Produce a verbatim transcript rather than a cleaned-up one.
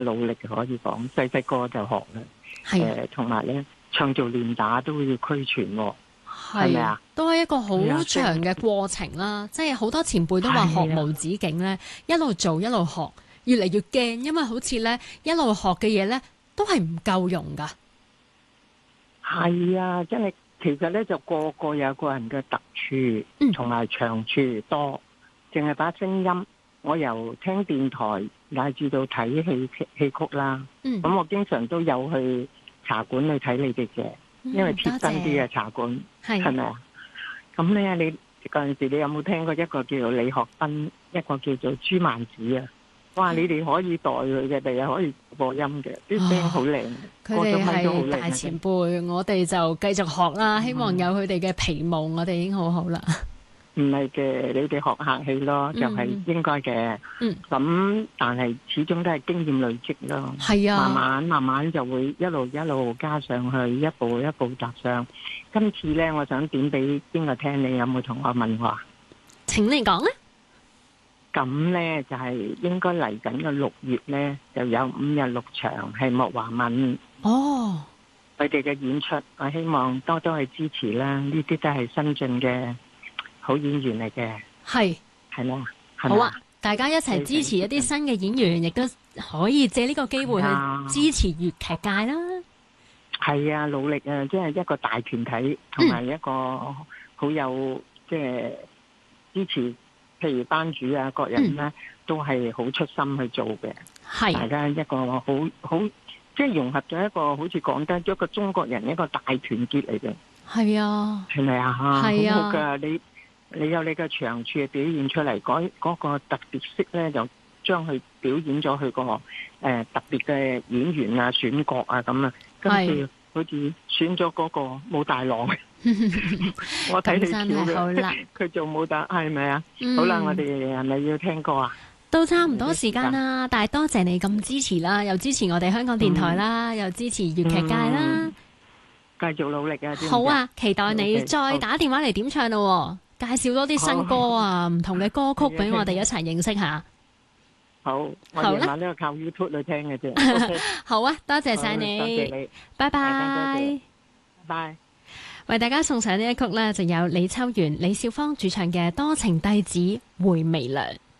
努力可以講，細細個就學啦。 係啊誒，同埋咧唱做練打都要俱全喎，係咪係啊？ 都係一個好係啊長嘅過程啦。即係好多前輩都話學係啊無止境咧，一路做一路學，越嚟越驚，因為好似咧一路學嘅嘢咧都係唔夠用噶。 係啊，真係其實咧就個個有個人嘅特嗯處，同埋長處多。淨係把聲音，我由聽電台乃至到睇戲戲曲啦。 嗯， 咁我經常都有去茶館去睇你哋嘅，因為貼身啲嘅茶館，係係咪啊？咁咧，你嗰陣時你有冇聽過一個叫做李學斌，一個叫做朱曼子啊？哇！你哋可以代佢嘅，第日可以播音嘅，啲聲好靚， 佢過咗哋咪都好靚係大前輩，我哋就繼續學啦。希望有佢哋嘅皮毛，我哋已經好好啦。 唔係嘅，你哋學客氣咯，就係應該嘅。 嗯， 咁但係始終都係經驗累積咯。 係啊， 慢慢慢慢就會一路一路加上去，一步一步踏上。今次呢，我想點俾邊個聽？你有冇同我問話？ 請你講咧。 咁呢，就係應該嚟緊嘅六月呢，就有五日六場係莫華敏哦， 佢哋嘅演出，我希望多多去支持啦。呢啲都係新進嘅好演員嚟嘅， 係係嘛？ 好啊！大家一齊支持一啲新嘅演員，亦都可以借呢個機會去支持粵劇界啦。 係啊，努力啊！即係一個大團體，同埋一個好有即係支持。譬如班主啊，各人咧、嗯、都係好出心去做嘅，係大家一個好好即係融合咗一個好似講得一個中國人一個大團結嚟嘅。係啊，係咪啊？係啊，好好噶！你你有你嘅長處表現出嚟，嗰、嗰個特別色咧，就將佢表演咗佢個誒特別嘅演員啊、選角啊咁啊，跟住好似選咗嗰個武大郎。我睇你跳嘅，佢做武打係咪啊？好啦，我哋係咪要聽歌啊？ 都差唔多時間啦，但係多謝你咁支持啦，又支持我哋香港電台啦，又支持粵劇界啦， 繼續努力啊！ 好啊，期待你再打電話嚟點唱咯，介紹多啲新歌啊，唔同嘅歌曲俾我哋一齊認識下。 好，我夜晚都係靠 YouTube 去聽嘅啫。 好啊，多謝晒你， 多謝你， 拜拜， 拜拜。 為大家送上呢一曲呢，就有李秋元、李少芳主唱嘅《多情弟子回味娘》。